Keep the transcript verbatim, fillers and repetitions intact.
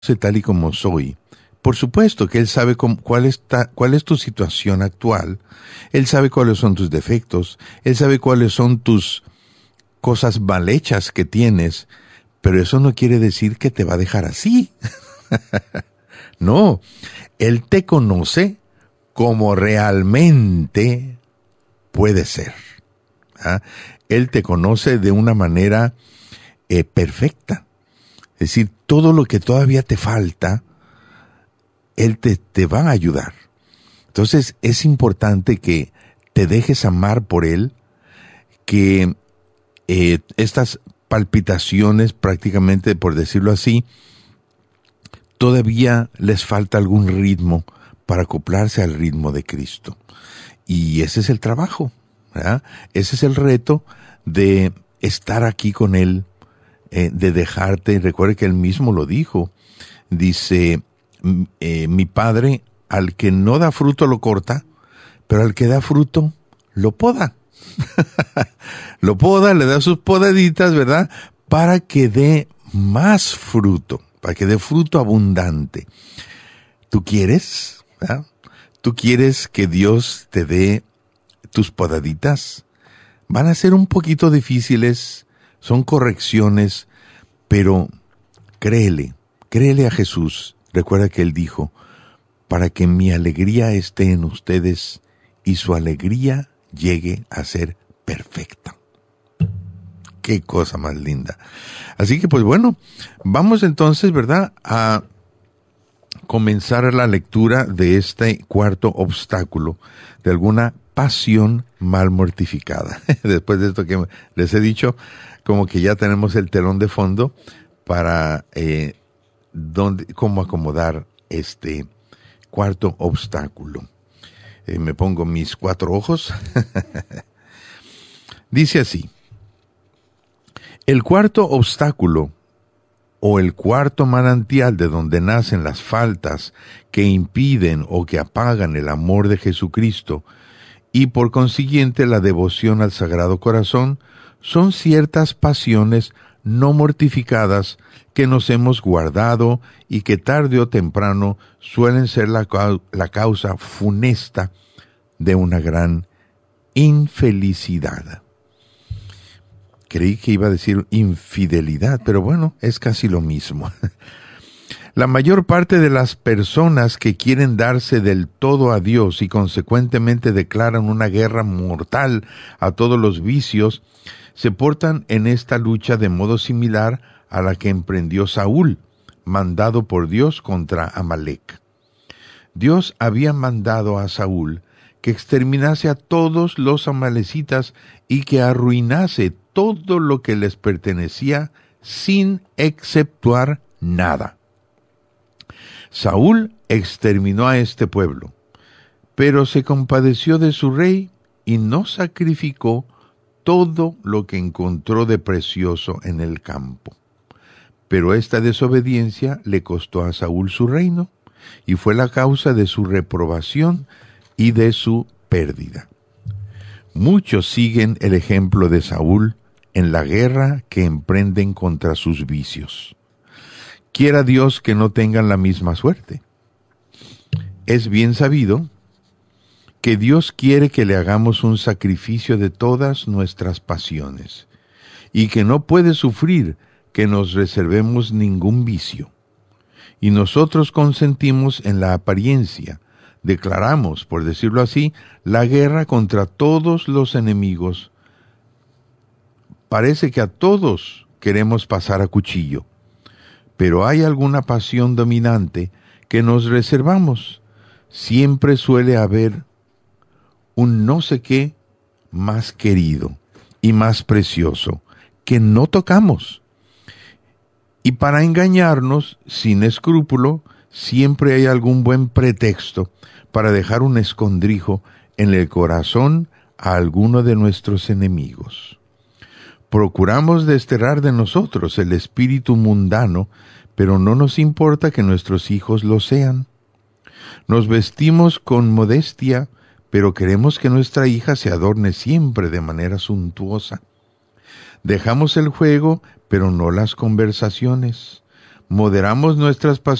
tal y como soy. Por supuesto que Él sabe cómo, cuál, está, cuál es tu situación actual. Él sabe cuáles son tus defectos. Él sabe cuáles son tus cosas mal hechas que tienes. Pero eso no quiere decir que te va a dejar así. No. Él te conoce como realmente puede ser. ¿Ah? Él te conoce de una manera eh, perfecta. Es decir, todo lo que todavía te falta, Él te, te va a ayudar. Entonces es importante que te dejes amar por Él, que eh, estas palpitaciones, prácticamente por decirlo así, todavía les falta algún ritmo para acoplarse al ritmo de Cristo. Y ese es el trabajo, ¿verdad? Ese es el reto de estar aquí con Él, eh, de dejarte. Recuerde que Él mismo lo dijo. Dice, eh, mi Padre al que no da fruto lo corta, pero al que da fruto lo poda. Lo poda, le da sus podaditas, ¿verdad? Para que dé más fruto, para que dé fruto abundante. ¿Tú quieres? ¿Verdad? ¿Tú quieres que Dios te dé tus podaditas? Van a ser un poquito difíciles, son correcciones, pero créele, créele a Jesús. Recuerda que Él dijo, para que mi alegría esté en ustedes y su alegría llegue a ser perfecta. Qué cosa más linda. Así que pues bueno, vamos entonces, ¿verdad?, a comenzar la lectura de este cuarto obstáculo, de alguna pasión mal mortificada. Después de esto que les he dicho, como que ya tenemos el telón de fondo para eh, dónde, cómo acomodar este cuarto obstáculo. Eh, me pongo mis cuatro ojos. Dice así: el cuarto obstáculo o el cuarto manantial de donde nacen las faltas que impiden o que apagan el amor de Jesucristo y por consiguiente la devoción al Sagrado Corazón son ciertas pasiones no mortificadas que nos hemos guardado y que tarde o temprano suelen ser la, la causa funesta de una gran infelicidad. Creí que iba a decir infidelidad, pero bueno, es casi lo mismo. La mayor parte de las personas que quieren darse del todo a Dios y consecuentemente declaran una guerra mortal a todos los vicios, se portan en esta lucha de modo similar a la que emprendió Saúl, mandado por Dios contra Amalec. Dios había mandado a Saúl que exterminase a todos los amalecitas y que arruinase todo lo que les pertenecía sin exceptuar nada. Saúl exterminó a este pueblo, pero se compadeció de su rey y no sacrificó todo lo que encontró de precioso en el campo. Pero esta desobediencia le costó a Saúl su reino y fue la causa de su reprobación y de su pérdida. Muchos siguen el ejemplo de Saúl en la guerra que emprenden contra sus vicios. Quiera Dios que no tengan la misma suerte. Es bien sabido que Dios quiere que le hagamos un sacrificio de todas nuestras pasiones y que no puede sufrir que nos reservemos ningún vicio. Y nosotros consentimos en la apariencia, declaramos, por decirlo así, la guerra contra todos los enemigos. Parece que a todos queremos pasar a cuchillo, pero hay alguna pasión dominante que nos reservamos. Siempre suele haber un no sé qué más querido y más precioso que no tocamos. Y para engañarnos sin escrúpulo, siempre hay algún buen pretexto para dejar un escondrijo en el corazón a alguno de nuestros enemigos. Procuramos desterrar de nosotros el espíritu mundano, pero no nos importa que nuestros hijos lo sean. Nos vestimos con modestia, pero queremos que nuestra hija se adorne siempre de manera suntuosa. Dejamos el juego, pero no las conversaciones. moderamos nuestras